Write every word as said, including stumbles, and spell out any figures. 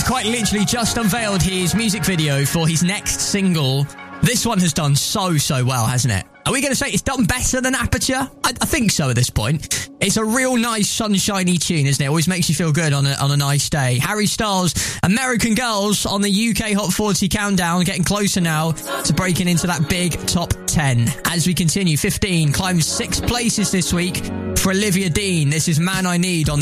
quite literally just unveiled his music video for his next single. This one has done so, so well, hasn't it? Are we going to say it's done better than Aperture? I, I think so at this point. It's a real nice, sunshiny tune, isn't it? Always makes you feel good on a, on a nice day. Harry Styles, American Girls on the U K Hot forty Countdown, getting closer now to breaking into that big top ten. As we continue, fifteen climbs six places this week for Olivia Dean. This is Man I Need on